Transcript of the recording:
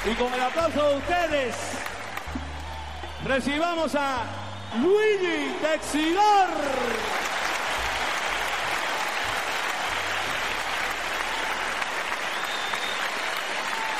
Y con el aplauso de ustedes, recibamos a Luigi Texidor.